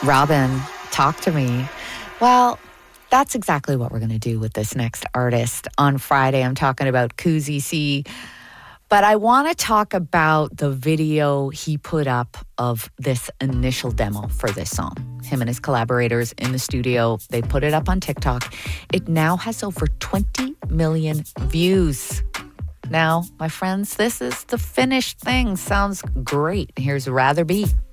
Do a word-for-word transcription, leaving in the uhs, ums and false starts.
Robin, talk to me. Well, that's exactly what we're going to do with this next artist. On Friday, I'm talking about Kuzi C. But I want to talk about the video he put up of this initial demo for this song. Him and his collaborators in the studio, they put it up on TikTok. It now has over twenty million views. Now, my friends, this is the finished thing. Sounds great. Here's Rather Be.